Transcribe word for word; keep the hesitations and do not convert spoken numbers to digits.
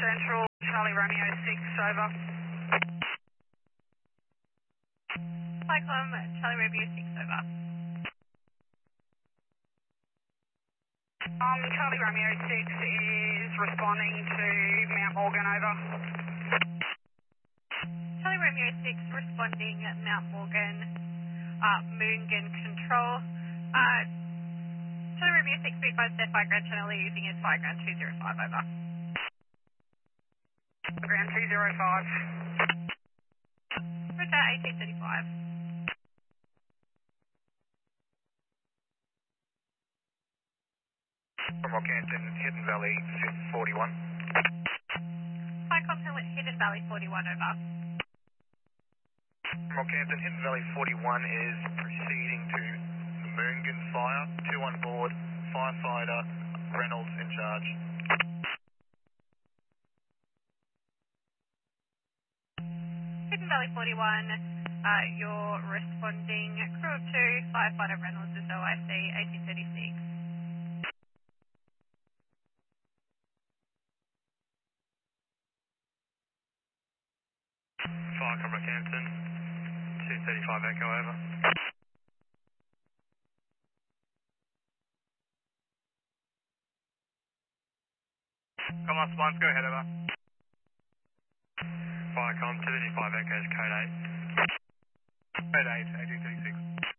Central, Charlie Romeo six, over. Cyclone, Charlie Romeo six, over. Um, Charlie Romeo six is responding to Mount Morgan, over. Charlie Romeo six responding Mount Morgan, uh, Moongan Control. Uh, Charlie Romeo six, be advised their fire ground channel they're using is fire ground two zero five, over. Ground two zero five. Roger, eighteen thirty-five. From Rockhampton, Hidden Valley, forty-one. Cyclone Hill, Hidden Valley forty-one, over. From Rockhampton, Hidden Valley forty-one is proceeding to the Moongan fire. Two on board, firefighter Reynolds in charge. Hidden Valley forty-one, uh, you're responding crew of two, firefighter Reynolds is O I C, eighteen thirty-six. Fire from Rockhampton, two thirty-five Echo, over. Come on, Spawns, go ahead, over. Firecom, two thirty-five Echoes, code eight. Code eight, eighteen thirty-six.